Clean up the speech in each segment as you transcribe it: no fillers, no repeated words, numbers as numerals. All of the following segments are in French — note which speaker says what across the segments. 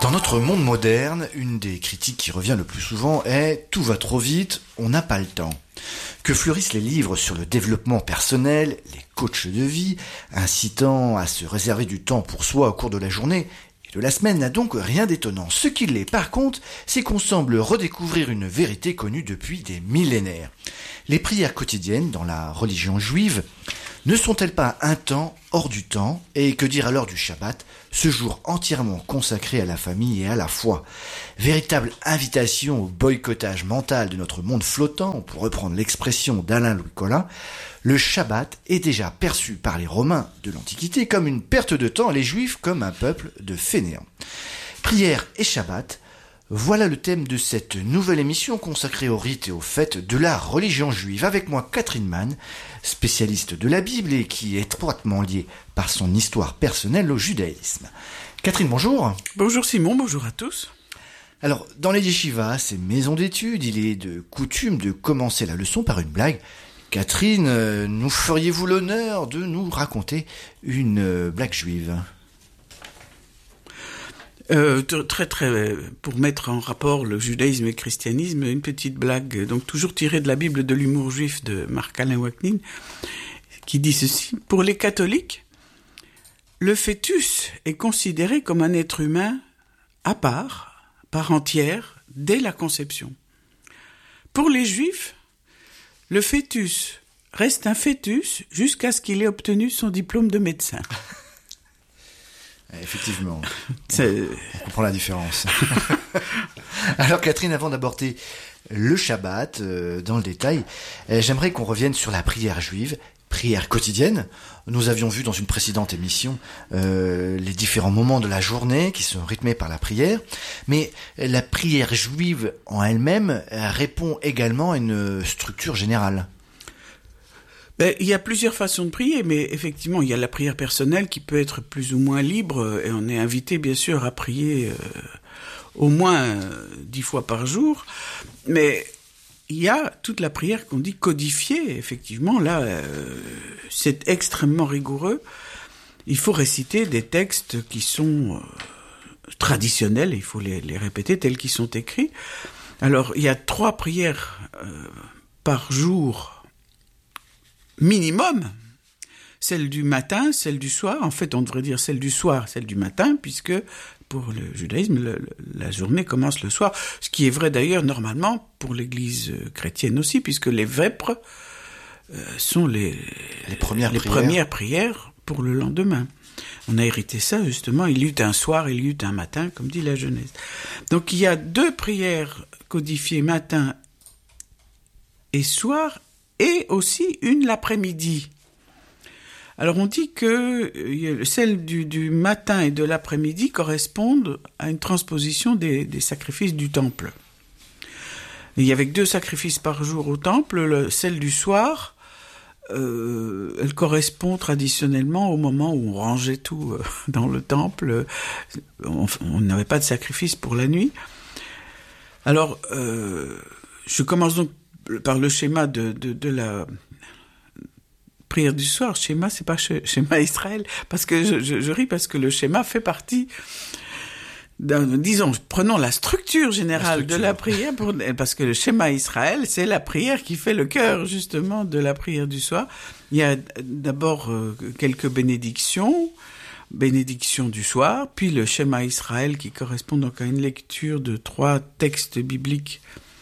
Speaker 1: Dans notre monde moderne, une des critiques qui revient le plus souvent est « tout va trop vite, on n'a pas le temps ». Que fleurissent les livres sur le développement personnel, les coachs de vie, incitant à se réserver du temps pour soi au cours de la journée et de la semaine n'a donc rien d'étonnant. Ce qu'il est par contre, c'est qu'on semble redécouvrir une vérité connue depuis des millénaires. Les prières quotidiennes dans la religion juive ne sont-elles pas un temps hors du temps? Et que dire alors du Shabbat, ce jour entièrement consacré à la famille et à la foi? Véritable invitation au boycottage mental de notre monde flottant, pour reprendre l'expression d'Alain Louis Collin, le Shabbat est déjà perçu par les Romains de l'Antiquité comme une perte de temps et les Juifs comme un peuple de fainéants. Prière et Shabbat, voilà le thème de cette nouvelle émission consacrée aux rites et aux fêtes de la religion juive. Avec moi, Catherine Mann, spécialiste de la Bible et qui est étroitement liée par son histoire personnelle au judaïsme. Catherine, bonjour.
Speaker 2: Bonjour Simon, bonjour à tous.
Speaker 1: Alors, dans les yeshivas, ces maisons d'études, il est de coutume de commencer la leçon par une blague. Catherine, nous feriez-vous l'honneur de nous raconter une blague juive ?
Speaker 2: Pour mettre en rapport le judaïsme et le christianisme, une petite blague, donc toujours tirée de la Bible de l'humour juif de Marc-Alain Waknin, qui dit ceci: pour les catholiques, le fœtus est considéré comme un être humain à part entière, dès la conception. Pour les juifs, le fœtus reste un fœtus jusqu'à ce qu'il ait obtenu son diplôme de médecin.
Speaker 1: Effectivement, on comprend la différence. Alors Catherine, avant d'aborder le Shabbat dans le détail, j'aimerais qu'on revienne sur la prière juive, prière quotidienne. Nous avions vu dans une précédente émission les différents moments de la journée qui sont rythmés par la prière, mais la prière juive en elle-même répond également à une structure générale.
Speaker 2: Il y a plusieurs façons de prier, mais effectivement, il y a la prière personnelle qui peut être plus ou moins libre, et on est invité, bien sûr, à prier au moins 10 fois par jour. Mais il y a toute la prière qu'on dit codifiée, effectivement. Là, c'est extrêmement rigoureux. Il faut réciter des textes qui sont traditionnels, il faut les répéter tels qu'ils sont écrits. Alors, il y a 3 prières par jour minimum, celle du matin, celle du soir. En fait, on devrait dire celle du soir, celle du matin, puisque pour le judaïsme, la journée commence le soir, ce qui est vrai d'ailleurs normalement pour l'Église chrétienne aussi, puisque les vêpres sont les premières prières pour le lendemain. On a hérité ça, justement, il y eut un soir, il y eut un matin, comme dit la Genèse. Donc il y a 2 prières codifiées matin et soir, et aussi une l'après-midi. Alors on dit que celles du matin et de l'après-midi correspondent à une transposition des sacrifices du temple. Il y avait 2 sacrifices par jour au temple. Celle du soir, elle correspond traditionnellement au moment où on rangeait tout dans le temple. On n'avait pas de sacrifice pour la nuit. Alors, je commence donc par le schéma de la prière du soir. Schéma, c'est pas schéma Israël, parce que je ris parce que le schéma fait partie disons, prenons la structure générale de la prière, parce que le schéma Israël, c'est la prière qui fait le cœur, justement, de la prière du soir. Il y a d'abord quelques bénédictions du soir, puis le schéma Israël qui correspond donc à une lecture de 3 textes bibliques,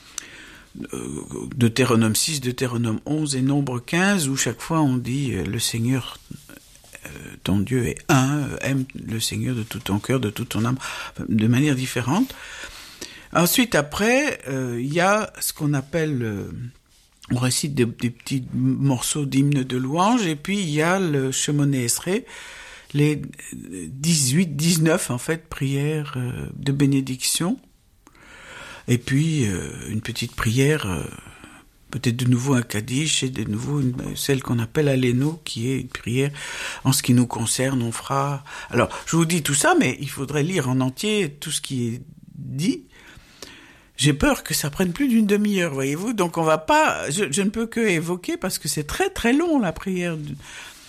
Speaker 2: Deutéronome 6, Deutéronome 11 et Nombre 15, où chaque fois on dit le Seigneur ton Dieu est un, aime le Seigneur de tout ton cœur, de toute ton âme, de manière différente. Ensuite, après, il y a ce qu'on appelle, on récite des petits morceaux d'hymnes de louange, et puis il y a le Shemoneh Esrei, les 19 en fait prières de bénédiction. Et puis, une petite prière, peut-être de nouveau un Kaddish, et de nouveau celle qu'on appelle Aléno, qui est une prière en ce qui nous concerne, on fera... Alors, je vous dis tout ça, mais il faudrait lire en entier tout ce qui est dit. J'ai peur que ça prenne plus d'une demi-heure, voyez-vous. Donc, on va pas... Je ne peux que évoquer, parce que c'est très très long, la prière.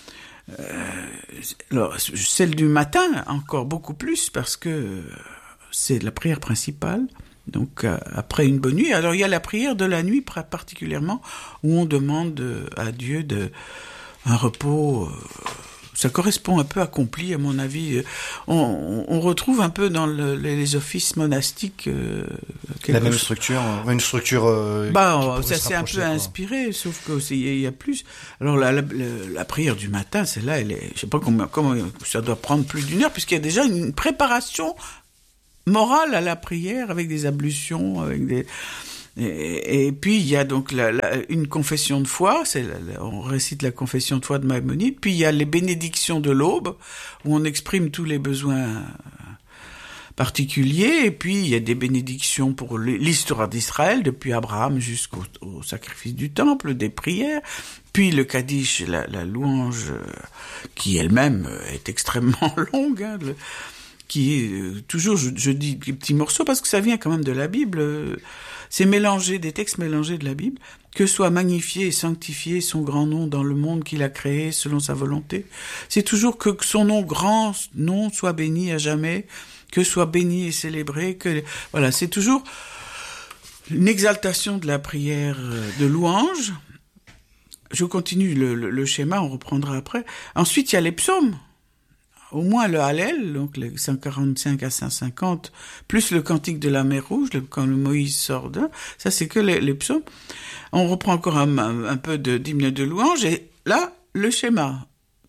Speaker 2: Alors, celle du matin, encore beaucoup plus, parce que... c'est la prière principale. Donc après une bonne nuit, alors il y a la prière de la nuit particulièrement, où on demande à Dieu un repos. Ça correspond un peu accompli, à mon avis. On retrouve un peu dans les offices monastiques
Speaker 1: la même structure, une structure.
Speaker 2: Ça s'est un peu inspiré, sauf qu'il y a plus. Alors la prière du matin, celle-là, je sais pas comment ça doit prendre plus d'1 heure, puisqu'il y a déjà une préparation morale à la prière avec des ablutions, avec des. Et puis il y a donc une confession de foi, on récite la confession de foi de Maïmonide, puis il y a les bénédictions de l'aube, où on exprime tous les besoins particuliers, et puis il y a des bénédictions pour l'histoire d'Israël, depuis Abraham jusqu'au sacrifice du temple, des prières, puis le Kaddish, la louange, qui elle-même est extrêmement longue, qui est toujours, je dis des petits morceaux, parce que ça vient quand même de la Bible. C'est des textes mélangés de la Bible. Que soit magnifié et sanctifié son grand nom dans le monde qu'il a créé selon sa volonté. C'est toujours que son grand nom soit béni à jamais, que soit béni et célébré. Voilà, c'est toujours une exaltation de la prière de louange. Je continue le schéma, on reprendra après. Ensuite, il y a les psaumes. Au moins le Hallel, donc les 145 à 150, plus le cantique de la mer Rouge, quand le Moïse sort d'un, ça c'est que les psaumes. On reprend encore un peu d'hymne de louange, et là, le schéma,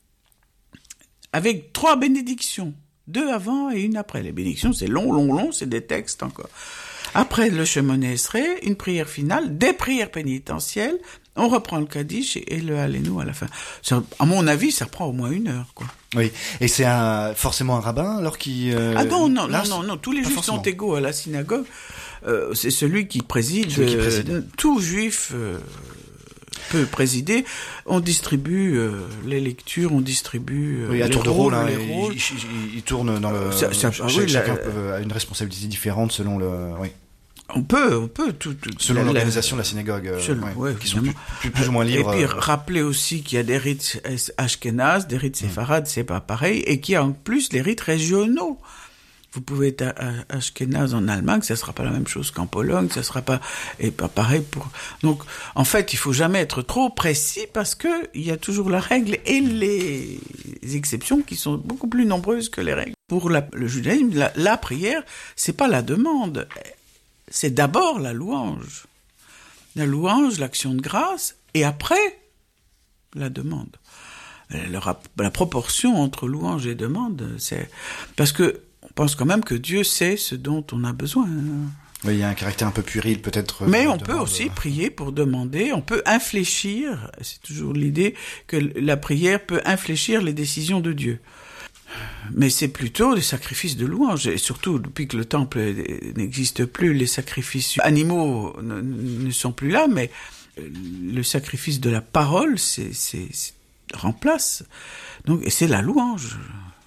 Speaker 2: avec 3 bénédictions, 2 avant et 1 après. Les bénédictions, c'est long, c'est des textes encore. Après le Shemona Esrei, une prière finale, des prières pénitentielles, on reprend le Kaddish et le Allénou à la fin. Ça, à mon avis, ça prend au moins 1 heure, quoi.
Speaker 1: Oui. Et c'est forcément un rabbin, alors qui...
Speaker 2: Non. Tous les juifs sont égaux à la synagogue. C'est celui qui préside. Tout juif peut présider. On distribue les lectures, on distribue
Speaker 1: à tour de rôle. Il tourne dans chacun a une responsabilité différente selon le... Oui.
Speaker 2: On peut
Speaker 1: selon l'organisation de la synagogue, qui sont plus ou moins libres.
Speaker 2: Et puis rappeler aussi qu'il y a des rites ashkénazes, des rites séfarades, c'est pas pareil, et qu'il y a en plus les rites régionaux. Vous pouvez être ashkénaze en Allemagne, ça sera pas la même chose qu'en Pologne, ça sera pas pareil pour. Donc en fait, il faut jamais être trop précis, parce que il y a toujours la règle et les exceptions qui sont beaucoup plus nombreuses que les règles. Pour le judaïsme, la prière, c'est pas la demande. C'est d'abord la louange. La louange, l'action de grâce, et après, la demande. La proportion entre louange et demande, c'est... Parce que on pense quand même que Dieu sait ce dont on a besoin.
Speaker 1: Oui, il y a un caractère un peu puéril, peut-être.
Speaker 2: Mais on peut aussi prier pour demander, on peut infléchir, c'est toujours l'idée que la prière peut infléchir les décisions de Dieu. Mais c'est plutôt des sacrifices de louange, et surtout depuis que le temple n'existe plus, les sacrifices animaux ne sont plus là, mais le sacrifice de la parole remplace. Donc, et c'est la louange.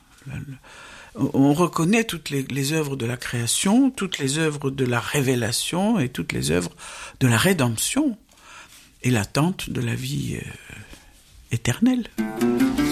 Speaker 2: On reconnaît toutes les œuvres de la création, toutes les œuvres de la révélation et toutes les œuvres de la rédemption et l'attente de la vie éternelle.